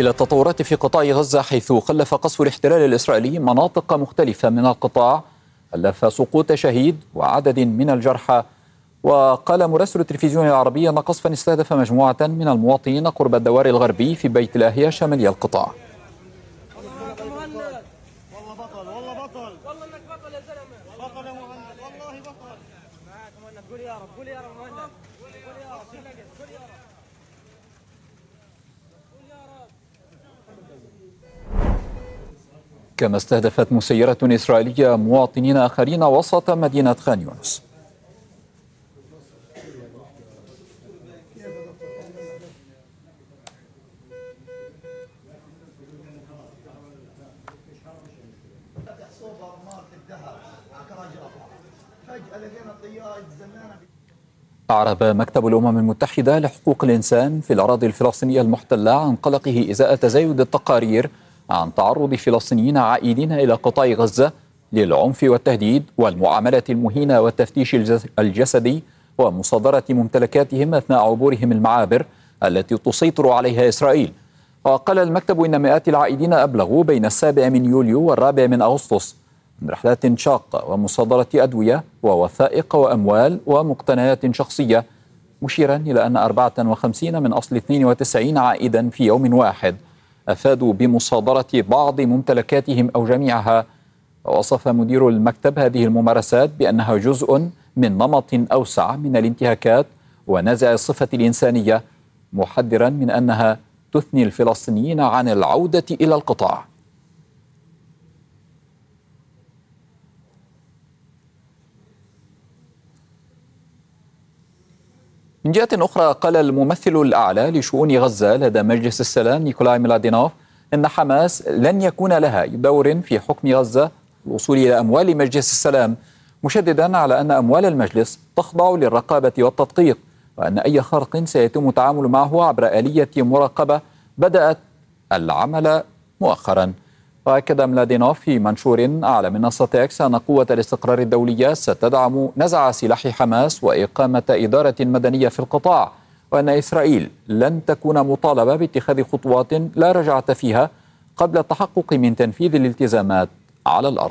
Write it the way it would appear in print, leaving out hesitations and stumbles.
إلى التطورات في قطاع غزة، حيث خلف قصف الاحتلال الإسرائيلي مناطق مختلفة من القطاع، خلف سقوط شهيد وعدد من الجرحى. وقال مراسل التلفزيون العربي أن قصفا استهدف مجموعة من المواطنين قرب الدوار الغربي في بيت لاهيا شمالي القطاع. كما استهدفت مسيرة إسرائيلية مواطنين آخرين وسط مدينة خان يونس. أعرب مكتب الأمم المتحدة لحقوق الإنسان في الأراضي الفلسطينية المحتلة عن قلقه إزاء تزايد التقارير عن تعرض فلسطينيين عائدين إلى قطاع غزة للعنف والتهديد والمعاملة المهينة والتفتيش الجسدي ومصادرة ممتلكاتهم أثناء عبورهم المعابر التي تسيطر عليها إسرائيل. وقال المكتب إن مئات العائدين أبلغوا بين 7 من يوليو والرابع من أغسطس من رحلات شاقة ومصادرة أدوية ووثائق وأموال ومقتنيات شخصية، مشيرا إلى أن 54 من أصل 92 عائدا في يوم واحد أفادوا بمصادرة بعض ممتلكاتهم أو جميعها. ووصف مدير المكتب هذه الممارسات بأنها جزء من نمط أوسع من الانتهاكات ونزع الصفة الإنسانية، محذرا من أنها تثني الفلسطينيين عن العودة إلى القطاع. من جهة أخرى، قال الممثل الأعلى لشؤون غزة لدى مجلس السلام نيكولاي ميلادينوف أن حماس لن يكون لها دور في حكم غزة الوصول إلى أموال مجلس السلام، مشددا على أن أموال المجلس تخضع للرقابة والتدقيق، وأن أي خرق سيتم التعامل معه عبر آلية مراقبة بدأت العمل مؤخرا. وأكد ميلادينوف في منشور على منصة إكس أن قوة الاستقرار الدولية ستدعم نزع سلاح حماس وإقامة إدارة مدنية في القطاع، وأن إسرائيل لن تكون مطالبة باتخاذ خطوات لا رجعة فيها قبل التحقق من تنفيذ الالتزامات على الأرض.